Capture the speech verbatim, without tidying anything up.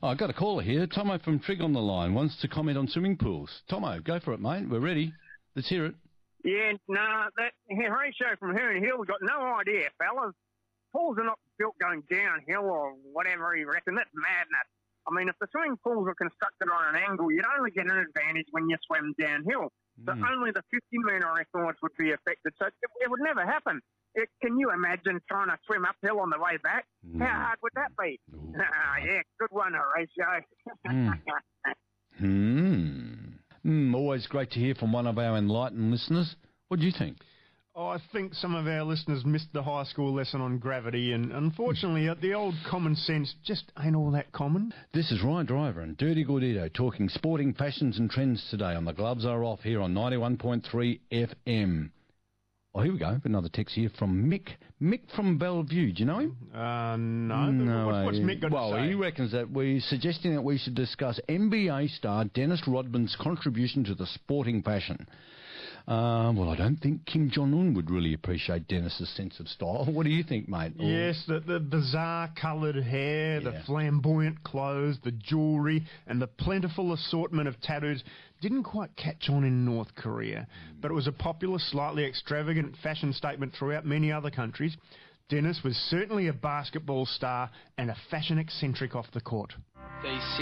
Oh, I got a caller here. Tomo from Trig on the line wants to comment on swimming pools. Tomo, go for it, mate. We're ready. Let's hear it. Yeah, no, that Horatio from Herne Hill got no idea, fellas. Pools are not built going downhill or whatever he reckons. That's madness. I mean, if the swimming pools were constructed on an angle, you'd only get an advantage when you swim downhill. So mm. only the fifty-metre records would be affected. So it, it would never happen. It, can you imagine trying to swim uphill on the way back? Mm. How hard would that be? Ah, yeah, good one, Horatio. mm. Hmm. Mm, always great to hear from one of our enlightened listeners. What do you think? Oh, I think some of our listeners missed the high school lesson on gravity, and unfortunately, the old common sense just ain't all that common. This is Ryan Driver and Dirty Gordito talking sporting fashions and trends today on The Gloves Are Off here on ninety-one point three F M. Oh, here we go. Another text here from Mick. Mick from Bellevue. Do you know him? Uh, no. no what, what's Mick got well, to say? Well, he reckons that we're suggesting that we should discuss N B A star Dennis Rodman's contribution to the sporting fashion. Uh, well, I don't think Kim Jong-un would really appreciate Dennis's sense of style. What do you think, mate? Yes, the, the bizarre coloured hair, yeah. the flamboyant clothes, the jewellery, and the plentiful assortment of tattoos didn't quite catch on in North Korea. Mm. But it was a popular, slightly extravagant fashion statement throughout many other countries. Dennis was certainly a basketball star and a fashion eccentric off the court. They see